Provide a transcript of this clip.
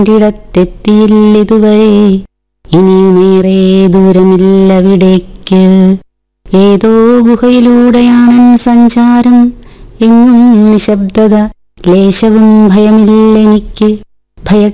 ിടത്തെത്തിയില്ലിതുവരെ, ഇനിയുമേറെ ദൂരമില്ലവിടേക്ക്. ഏതോ ഗുഹയിലൂടെയാണൻ സഞ്ചാരം, എങ്ങും നിശബ്ദത, ലേശവും ഭയമില്ലെനിക്ക്.